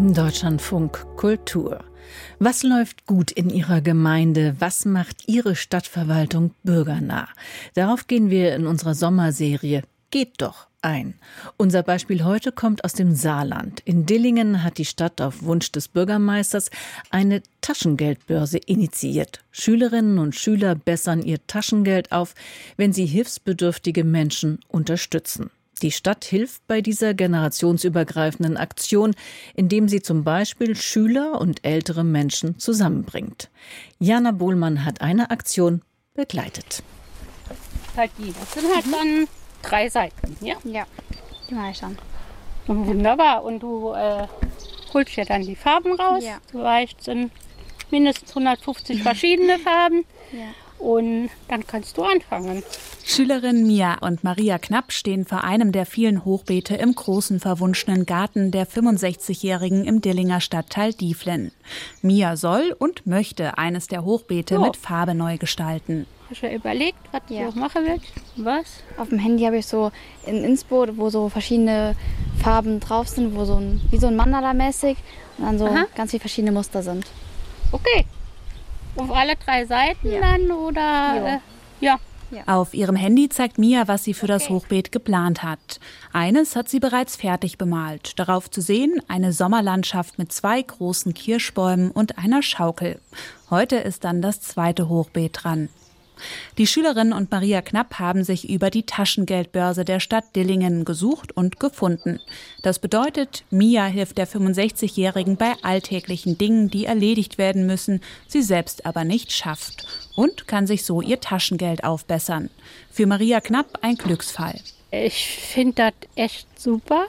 Deutschlandfunk Kultur. Was läuft gut in Ihrer Gemeinde? Was macht Ihre Stadtverwaltung bürgernah? Darauf gehen wir in unserer Sommerserie Geht doch ein. Unser Beispiel heute kommt aus dem Saarland. In Dillingen hat die Stadt auf Wunsch des Bürgermeisters eine Taschengeldbörse initiiert. Schülerinnen und Schüler bessern ihr Taschengeld auf, wenn sie hilfsbedürftige Menschen unterstützen. Die Stadt hilft bei dieser generationsübergreifenden Aktion, indem sie zum Beispiel Schüler und ältere Menschen zusammenbringt. Jana Bohlmann hat eine Aktion begleitet. Das sind halt dann 3 Seiten, ja? Ja, die mache ich dann. Wunderbar. Und du holst ja dann die Farben raus. Ja. Du weißt, es sind mindestens 150 verschiedene Farben. Ja. Und dann kannst du anfangen. Schülerinnen Mia und Maria Knapp stehen vor einem der vielen Hochbeete im großen verwunschenen Garten der 65-Jährigen im Dillinger Stadtteil Dieflen. Mia soll und möchte eines der Hochbeete mit Farbe neu gestalten. Hast du ja überlegt, was Ja. du machen willst? Was? Auf dem Handy habe ich so ein Inspo, wo so verschiedene Farben drauf sind, wo wie so ein Mandala-mäßig und dann so ganz viele verschiedene Muster sind. Okay. Auf alle 3 Seiten dann oder? Ja. Auf ihrem Handy zeigt Mia, was sie für das Hochbeet geplant hat. Eines hat sie bereits fertig bemalt. Darauf zu sehen eine Sommerlandschaft mit 2 großen Kirschbäumen und einer Schaukel. Heute ist dann das zweite Hochbeet dran. Die Schülerin und Maria Knapp haben sich über die Taschengeldbörse der Stadt Dillingen gesucht und gefunden. Das bedeutet, Mia hilft der 65-Jährigen bei alltäglichen Dingen, die erledigt werden müssen, sie selbst aber nicht schafft. Und kann sich so ihr Taschengeld aufbessern. Für Maria Knapp ein Glücksfall. Ich finde das echt super,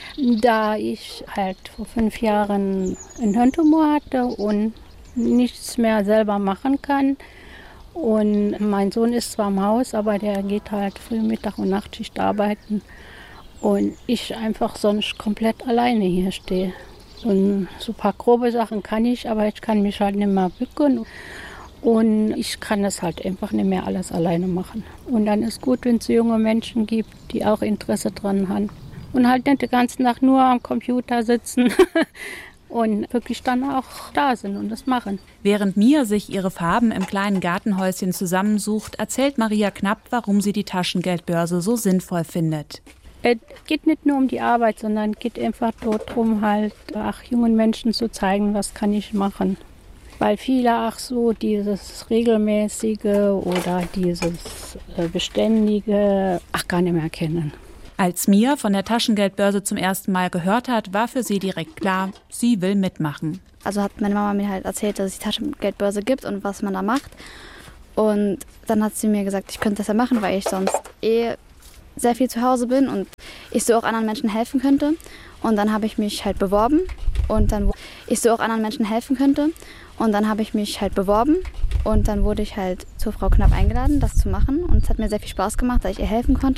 da ich halt vor 5 Jahren einen Hirntumor hatte und nichts mehr selber machen kann. Und mein Sohn ist zwar im Haus, aber der geht halt früh, Mittag und Nachtschicht arbeiten. Und ich einfach sonst komplett alleine hier stehe. Und so ein paar grobe Sachen kann ich, aber ich kann mich halt nicht mehr bücken. Und ich kann das halt einfach nicht mehr alles alleine machen. Und dann ist gut, wenn es junge Menschen gibt, die auch Interesse dran haben. Und halt nicht den ganzen Tag nur am Computer sitzen. Und wirklich dann auch da sind und das machen. Während Mia sich ihre Farben im kleinen Gartenhäuschen zusammensucht, erzählt Maria Knapp, warum sie die Taschengeldbörse so sinnvoll findet. Es geht nicht nur um die Arbeit, sondern es geht einfach darum, halt jungen Menschen zu zeigen, was kann ich machen. Weil viele so dieses Regelmäßige oder dieses Beständige gar nicht mehr kennen. Als Mia von der Taschengeldbörse zum ersten Mal gehört hat, war für sie direkt klar, sie will mitmachen. Also hat meine Mama mir halt erzählt, dass es die Taschengeldbörse gibt und was man da macht. Und dann hat sie mir gesagt, ich könnte das ja machen, weil ich sonst sehr viel zu Hause bin und ich so auch anderen Menschen helfen könnte. Und dann habe ich mich halt beworben und dann wurde ich halt zur Frau Knapp eingeladen, das zu machen. Und es hat mir sehr viel Spaß gemacht, da ich ihr helfen konnte.